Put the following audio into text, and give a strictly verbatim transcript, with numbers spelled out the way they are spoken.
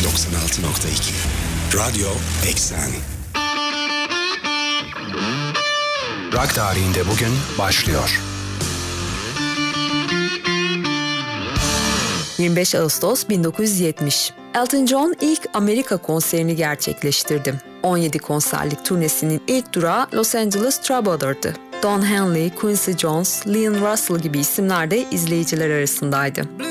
doksan altı nokta iki Radyo Eksen. Rock tarihinde bugün başlıyor. yirmi beş Ağustos bin dokuz yüz yetmiş. Elton John ilk Amerika konserini gerçekleştirdi. on yedi konserlik turnesinin ilk durağı Los Angeles Troubadour'du. Don Henley, Quincy Jones, Leon Russell gibi isimler de izleyiciler arasındaydı.